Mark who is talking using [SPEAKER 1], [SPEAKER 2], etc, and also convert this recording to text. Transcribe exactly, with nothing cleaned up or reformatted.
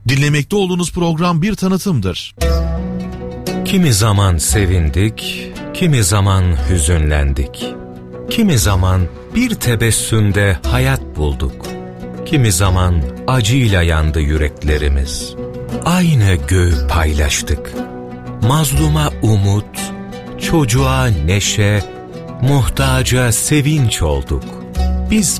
[SPEAKER 1] Dinlemekte olduğunuz program bir tanıtımdır.
[SPEAKER 2] Kimi zaman sevindik, kimi zaman hüzünlendik. Kimi zaman bir tebessümde hayat bulduk. Kimi zaman acıyla yandı yüreklerimiz. Aynı göğü paylaştık. Mazluma umut, çocuğa neşe, muhtaca sevinç olduk. Biz